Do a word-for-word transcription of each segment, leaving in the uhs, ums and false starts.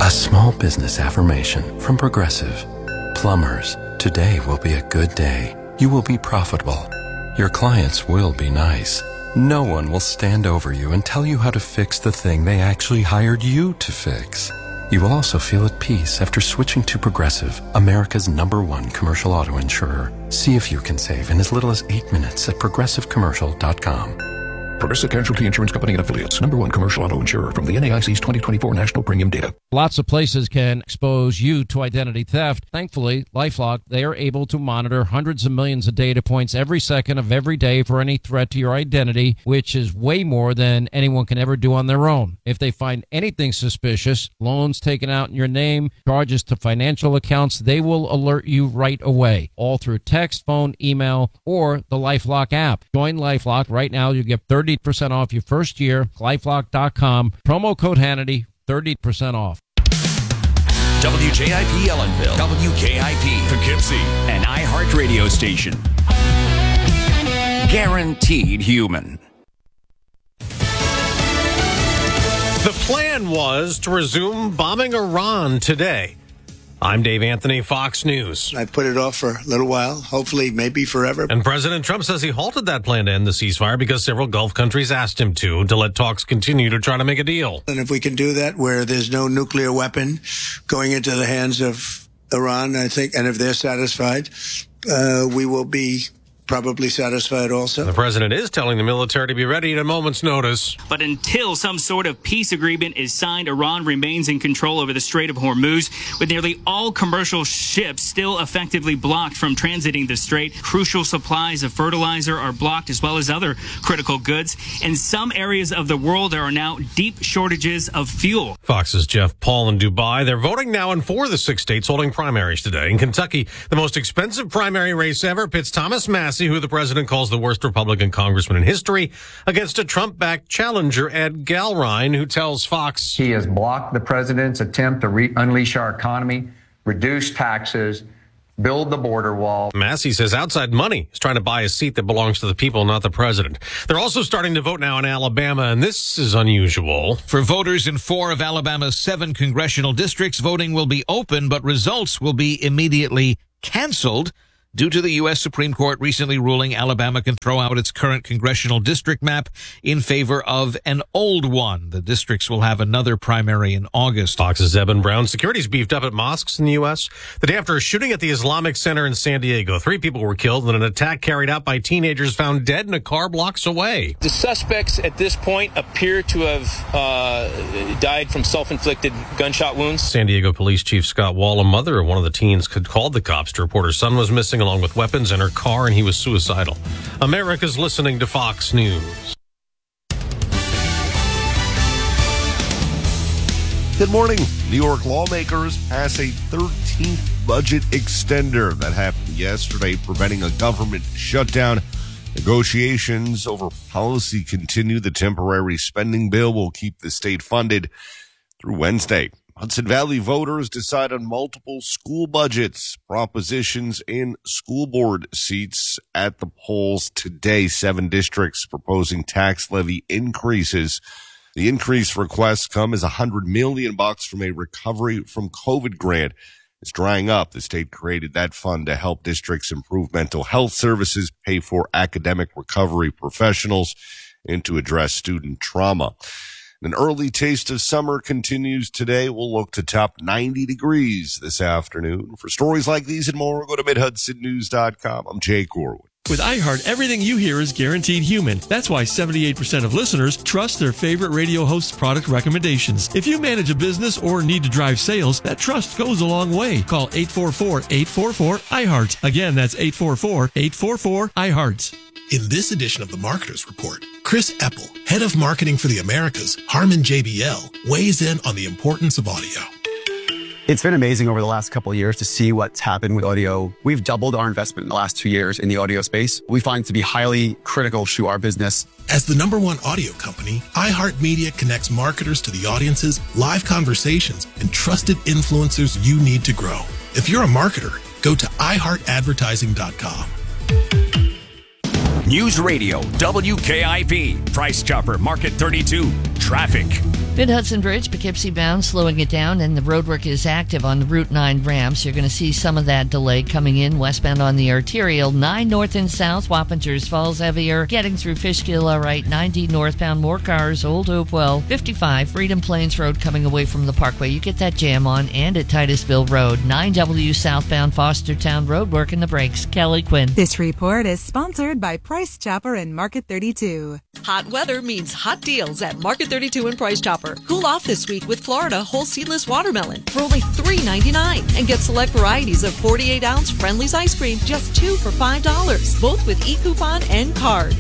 A small business affirmation from Progressive. Plumbers, today will be a good day. You will be profitable. Your clients will be nice. No one will stand over you and tell you how to fix the thing they actually hired you to fix. You will also feel at peace after switching to Progressive, America's number one commercial auto insurer. See if you can save in as little as eight minutes at progressive commercial dot com. Progressive Casualty Insurance Company and Affiliates. Number one commercial auto insurer from the N A I C's twenty twenty-four National Premium Data. Lots of places can expose you to identity theft. Thankfully, LifeLock, they are able to monitor hundreds of millions of data points every second of every day for any threat to your identity, which is way more than anyone can ever do on their own. If they find anything suspicious, loans taken out in your name, charges to financial accounts, they will alert you right away, all through text, phone, email, or the LifeLock app. Join LifeLock right now. You get thirty percent off your first year. lifelock dot com. Promo code Hannity, thirty percent off. W J I P Ellenville, W K I P Poughkeepsie, an iHeart radio station. Guaranteed human. The plan was to resume bombing Iran today. I'm Dave Anthony, Fox News. I put it off for a little while, hopefully, maybe forever. And President Trump says he halted that plan to end the ceasefire because several Gulf countries asked him to, to let talks continue to try to make a deal. And if we can do that where there's no nuclear weapon going into the hands of Iran, I think, and if they're satisfied, uh, we will be probably satisfied also. The president is telling the military to be ready at a moment's notice. But until some sort of peace agreement is signed, Iran remains in control over the Strait of Hormuz, with nearly all commercial ships still effectively blocked from transiting the strait. Crucial supplies of fertilizer are blocked, as well as other critical goods. In some areas of the world, there are now deep shortages of fuel. Fox's Jeff Paul in Dubai. They're voting now in four of the six states holding primaries today. In Kentucky, the most expensive primary race ever pits Thomas Massie, who the president calls the worst Republican congressman in history, against a Trump-backed challenger, Ed Galrine, who tells Fox he has blocked the president's attempt to re- unleash our economy, reduce taxes, build the border wall. Massie says outside money is trying to buy a seat that belongs to the people, not the president. They're also starting to vote now in Alabama, and this is unusual. For voters in four of Alabama's seven congressional districts, voting will be open, but results will be immediately canceled due to the U S Supreme Court recently ruling Alabama can throw out its current congressional district map in favor of an old one. The districts will have another primary in August. Fox's Eben Brown. Security's beefed up at mosques in the U S the day after a shooting at the Islamic Center in San Diego. Three people were killed in an attack carried out by teenagers found dead in a car blocks away. The suspects at this point appear to have uh, died from self-inflicted gunshot wounds. San Diego Police Chief Scott Wall, a mother of one of the teens, could called the cops to report her son was missing along with weapons in her car, and he was suicidal. America's listening to Fox News. Good morning. New York lawmakers pass a thirteenth budget extender that happened yesterday, preventing a government shutdown. Negotiations over policy continue. The temporary spending bill will keep the state funded through Wednesday. Hudson Valley voters decide on multiple school budgets, propositions, and school board seats at the polls today. Seven districts proposing tax levy increases. The increase requests come as one hundred million bucks from a recovery from COVID grant. It's drying up. The state created that fund to help districts improve mental health services, pay for academic recovery professionals, and to address student trauma. An early taste of summer continues today. We'll look to top ninety degrees this afternoon. For stories like these and more, go to mid hudson news dot com. I'm Jay Corwood. With iHeart, everything you hear is guaranteed human. That's why seventy-eight percent of listeners trust their favorite radio host's product recommendations. If you manage a business or need to drive sales, that trust goes a long way. Call eight four four, eight four four, iHeart. Again, that's eight four four, eight four four, iHeart. In this edition of the Marketer's Report, Chris Eppel, head of marketing for the Americas, Harman J B L, weighs in on the importance of audio. It's been amazing over the last couple of years to see what's happened with audio. We've doubled our investment in the last two years in the audio space. We find it to be highly critical to our business. As the number one audio company, iHeartMedia connects marketers to the audiences, live conversations, and trusted influencers you need to grow. If you're a marketer, go to i heart advertising dot com. News Radio, W K I P, Price Chopper, Market thirty-two, Traffic. Mid-Hudson Bridge, Poughkeepsie bound, slowing it down, and the roadwork is active on the Route nine ramps. You're going to see some of that delay coming in westbound on the arterial. nine north and south, Wappingers Falls heavier. Getting through Fishkill, all right. ninety northbound, more cars, Old Hopewell. fifty-five, Freedom Plains Road coming away from the Parkway. You get that jam on, and at Titusville Road. nine W southbound, Fostertown Road, working the brakes. Kelly Quinn. This report is sponsored by Price Chopper and Market thirty-two. Hot weather means hot deals at Market thirty-two and Price Chopper. Cool off this week with Florida whole seedless watermelon for only three ninety-nine, and get select varieties of forty-eight ounce Friendly's ice cream just two for five dollars, both with e-coupon and card.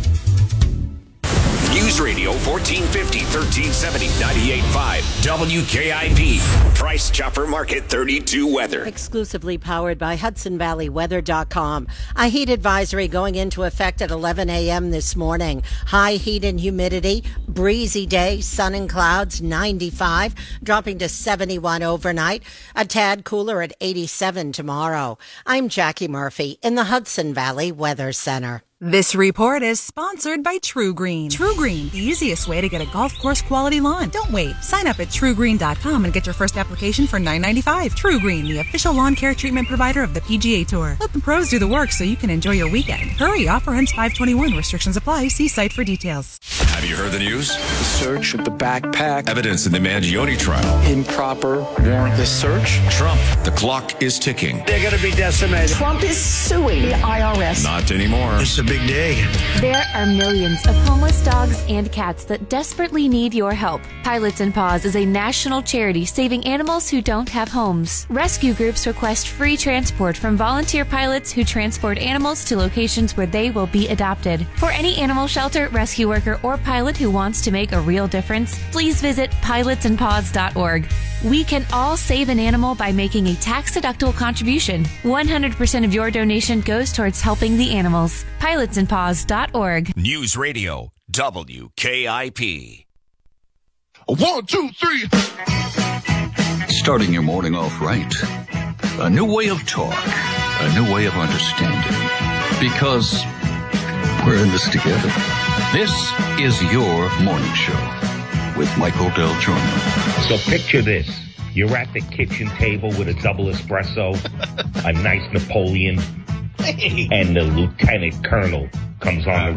News Radio fourteen fifty, thirteen seventy, ninety-eight point five W K I P. Price Chopper Market thirty-two weather. Exclusively powered by Hudson Valley Weather dot com. A heat advisory going into effect at eleven a.m. this morning. High heat and humidity, breezy day, sun and clouds, ninety-five, dropping to seventy-one overnight. A tad cooler at eighty-seven tomorrow. I'm Jackie Murphy in the Hudson Valley Weather Center. This report is sponsored by True Green. True Green, the easiest way to get a golf course quality lawn. Don't wait. Sign up at true green dot com and get your first application for nine ninety-five. True Green, the official lawn care treatment provider of the P G A Tour. Let the pros do the work so you can enjoy your weekend. Hurry, offer ends five twenty-one. Restrictions apply. See site for details. Have you heard the news? The search of the backpack. Evidence in the Mangione trial. Improper warrantless search. Trump, the clock is ticking. They're going to be decimated. Trump is suing the I R S. Not anymore. It's a big day. There are millions of homeless dogs and cats that desperately need your help. Pilots and Paws is a national charity saving animals who don't have homes. Rescue groups request free transport from volunteer pilots who transport animals to locations where they will be adopted. For any animal shelter, rescue worker, or pilot who wants to make a real difference, please visit pilots and paws dot org. We can all save an animal by making a tax-deductible contribution. one hundred percent of your donation goes towards helping the animals. pilots and paws dot org. News Radio W K I P. One, two, three. Starting your morning off right. A new way of talk. A new way of understanding. Because we're in this together. This is your morning show with Michael Del Giorno. So picture this. You're at the kitchen table with a double espresso, a nice Napoleon, and the lieutenant colonel comes on the